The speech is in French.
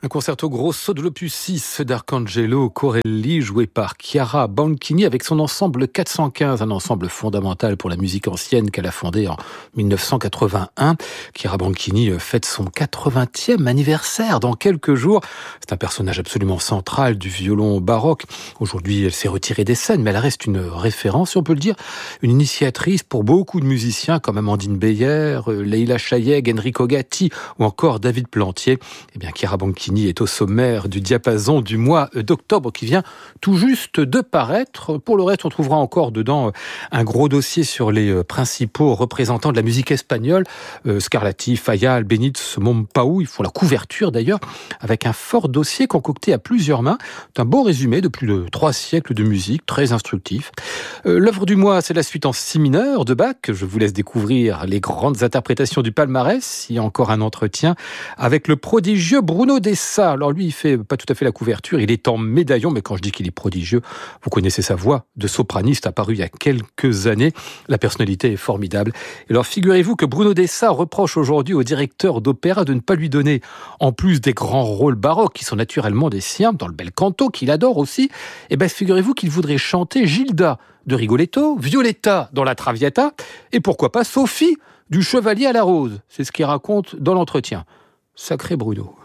Un concerto grosso de l'opus 6 d'Arcangelo Corelli, joué par Chiara Banchini avec son ensemble 415, un ensemble fondamental pour la musique ancienne qu'elle a fondé en 1981. Chiara Banchini fête son 80e anniversaire dans quelques jours. C'est un personnage absolument central du violon baroque. Aujourd'hui, elle s'est retirée des scènes, mais elle reste une référence, si on peut le dire, une initiatrice pour beaucoup de musiciens comme Amandine Beyer, Leila Chayeg, Enrico Gatti ou encore David Plantier. Eh bien, Chiara Banchini est au sommaire du diapason du mois d'octobre qui vient tout juste de paraître. Pour le reste, on trouvera encore dedans un gros dossier sur les principaux représentants de la musique espagnole. Scarlatti, Falla, Albéniz, Mompau, ils font la couverture d'ailleurs, avec un fort dossier concocté à plusieurs mains. C'est un beau résumé de plus de 3 siècles de musique, très instructif. L'œuvre du mois, c'est la suite en si mineur de Bach. Je vous laisse découvrir les grandes interprétations du palmarès. Il y a encore un entretien avec le prodigieux Bruno Dessa. Alors lui, il fait pas tout à fait la couverture, il est en médaillon, mais quand je dis qu'il est prodigieux, vous connaissez sa voix de sopraniste apparue il y a quelques années. La personnalité est formidable. Et alors figurez-vous que Bruno Dessa reproche aujourd'hui au directeur d'opéra de ne pas lui donner, en plus des grands rôles baroques qui sont naturellement des siens, dans le bel canto qu'il adore aussi, et ben figurez-vous qu'il voudrait chanter Gilda de Rigoletto, Violetta dans la Traviata, et pourquoi pas Sophie du Chevalier à la Rose. C'est ce qu'il raconte dans l'entretien. Sacré Bruno.